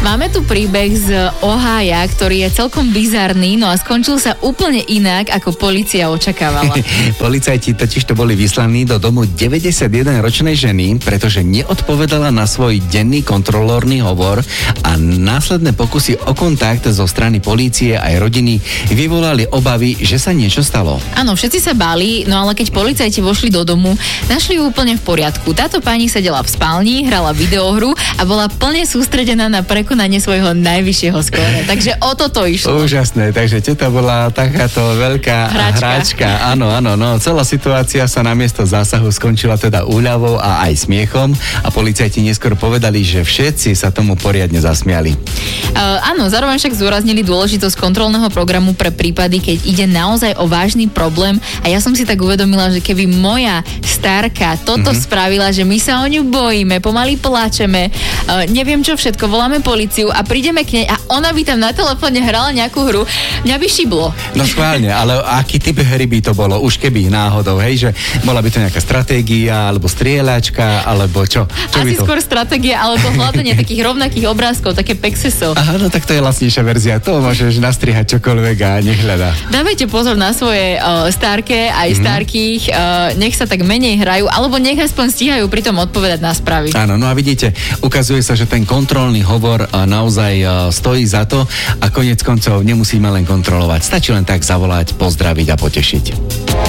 Máme tu príbeh z Ohája, ktorý je celkom bizarný, no a skončil sa úplne inak, ako polícia očakávala. Policajti totiž to boli vyslaní do domu 91-ročnej ženy, pretože neodpovedala na svoj denný kontrolórny hovor a následné pokusy o kontakt zo strany polície aj rodiny vyvolali obavy, že sa niečo stalo. Áno, všetci sa báli, no ale keď policajti vošli do domu, našli ju úplne v poriadku. Táto pani sedela v spálni, hrala videohru a bola plne sústredená na prekonanie svojho najvyššieho skóre. Takže o toto išlo. Úžasné, takže teta bola takáto veľká hráčka. Áno, no. Celá situácia sa namiesto zásahu skončila teda úľavou a aj smiechom a policajti neskôr povedali, že všetci sa tomu poriadne zasmiali. Áno, zároveň však zdôraznili dôležitosť kontrolného programu pre prípady, keď ide naozaj o vážny problém a ja som si tak uvedomila, že keby moja starka toto spravila, že my sa o ňu bojíme, pomaly plačeme, neviem čo všetko, voláme políciu a prídeme k nej a ona by tam na telefóne hrala nejakú hru, mňa by šiblo. No schválne, ale aký typ hry by to bolo, už keby náhodou, hej, že bola by to nejaká stratégia, alebo strieľačka, alebo čo? Asi skôr stratégia, alebo hľadanie takých rovnakých obrázkov, také pexesov. Aha, no tak to je lacnejšia verzia, to môžeš nastrihať čokoľvek a nech hľadá. Dávajte pozor na svoje starké, aj starkých, nech sa tak menej hrajú, alebo nech aspoň stíhajú pritom odpovedať na správy. Áno, no a vidíte, ukazuje sa, že ten kontrolný hovor naozaj stojí za to a koniec koncov nemusíme len kontrolovať. Stačí len tak zavolať, pozdraviť a potešiť.